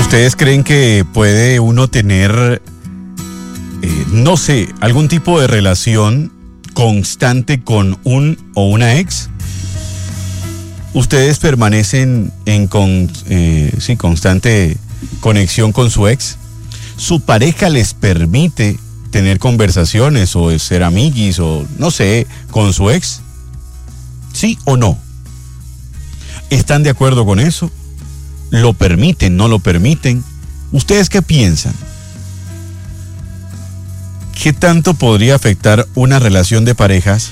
¿Ustedes creen que puede uno tener, no sé, algún tipo de relación constante con un o una ex? ¿Ustedes permanecen en constante conexión con su ex? ¿Su pareja les permite tener conversaciones o ser amiguis o no sé, con su ex? ¿Sí o no? ¿Están de acuerdo con eso? ¿Lo permiten? ¿No lo permiten? ¿Ustedes qué piensan? ¿Qué tanto podría afectar una relación de parejas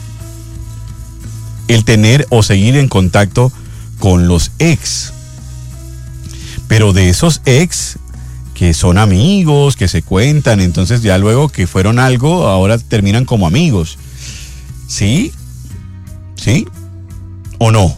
el tener o seguir en contacto con los ex? Pero de esos ex que son amigos, que se cuentan, entonces ya luego que fueron algo, ahora terminan como amigos. ¿Sí? ¿Sí? ¿O no?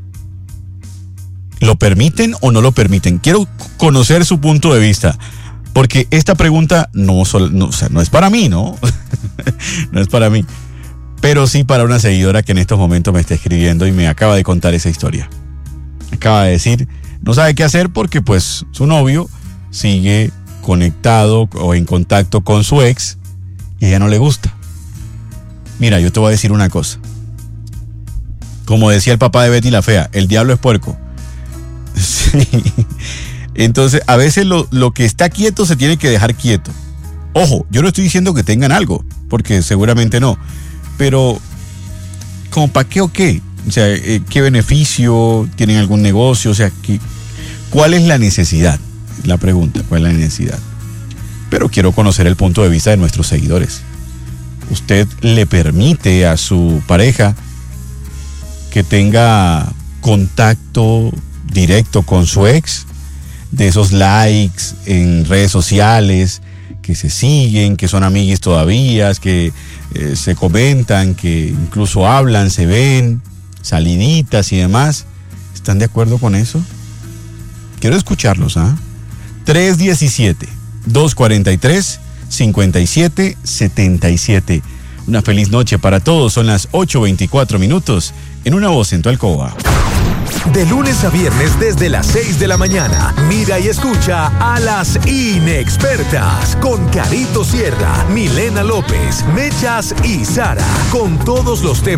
¿Lo permiten o no lo permiten? Quiero conocer su punto de vista, porque esta pregunta no es para mí, ¿no? No es para mí, pero sí para una seguidora que en estos momentos me está escribiendo y me acaba de contar esa historia. Acaba de decir, no sabe qué hacer porque pues su novio sigue conectado o en contacto con su ex y a ella no le gusta. Mira, yo te voy a decir una cosa. Como decía el papá de Betty la Fea, el diablo es puerco. Sí. Entonces, a veces lo que está quieto se tiene que dejar quieto. Ojo, yo no estoy diciendo que tengan algo, porque seguramente no. Pero, ¿como para qué o qué? O sea, ¿qué beneficio? ¿Tienen algún negocio? O sea, ¿cuál es la necesidad? La pregunta, ¿cuál es la necesidad? Pero quiero conocer el punto de vista de nuestros seguidores. ¿Usted le permite a su pareja que tenga contacto directo con su ex? De esos likes en redes sociales, que se siguen, que son amiguis todavía, que se comentan, que incluso hablan, se ven, saliditas y demás. ¿Están de acuerdo con eso? Quiero escucharlos, ¿ah? 317-243-5777. Una feliz noche para todos. Son las 8:24 en Una Voz en tu Alcoba. De lunes a viernes desde las 6 de la mañana. Mira y escucha a las inexpertas con Carito Sierra, Milena López, Mechas y Sara, con todos los temas